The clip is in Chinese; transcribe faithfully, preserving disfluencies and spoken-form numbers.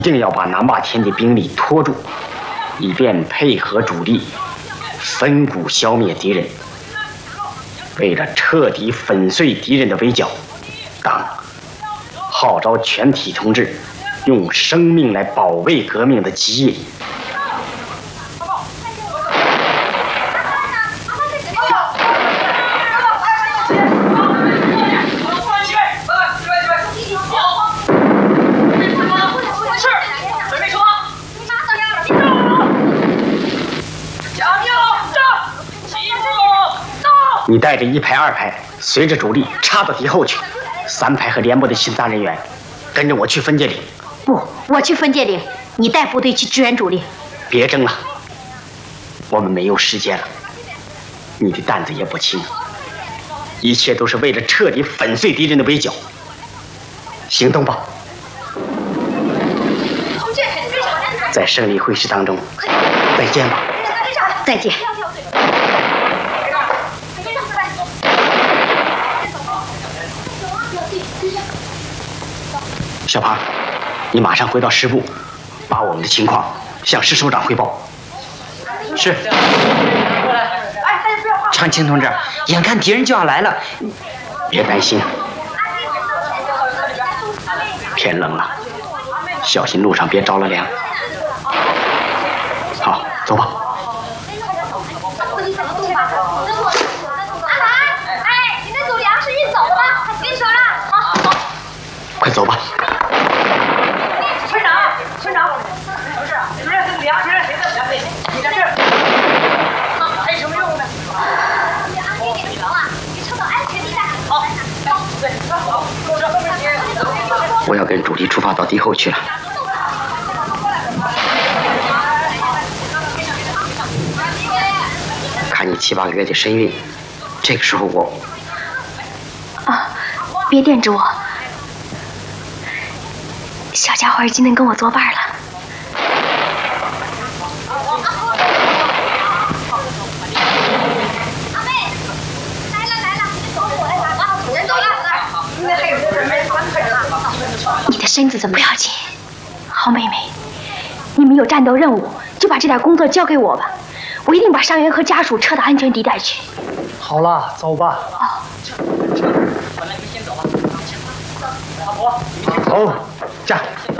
一定要把南霸天的兵力拖住，以便配合主力分股消灭敌人。为了彻底粉碎敌人的围剿，党号召全体同志用生命来保卫革命的基业。 你带着一排、二排，随着主力插到敌后去；三排和连部的巡查人员，跟着我去分界岭。 不，我去分界岭，你带部队去支援主力。 别争了，我们没有时间了。你的担子也不轻，一切都是为了彻底粉碎敌人的围剿。行动吧！在胜利会师当中，再见吧！ 再见。 小庞，你马上回到师部，把我们的情况向师首长汇报。是。 长青同志，眼看敌人就要来了， 别担心。天冷了，小心路上别着了凉。好，走吧。 阿兰，哎，你的主粮食运走了吗？跟你说了，好，好， 快走吧。 村长，村长，不是，你这是粮食，谁的粮食？你在这儿，还有什么用呢？ 你安全点头啊！你撤到安全地带。 好，对，好，跟着后面去。 我要跟主力出发到敌后去了。看你七八个月的身孕，这个时候我…… 啊，别惦着我。 小家伙已经能跟我作伴了。 阿妹，来了来了，走我来拿，人走了。应该还有人没完快点了。 你的身子怎么不要紧？好妹妹，你们有战斗任务，就把这点工作交给我吧，我一定把伤员和家属撤到安全地带去。 好了，走吧。 哦。 本来你先走吧。老婆， 走，驾。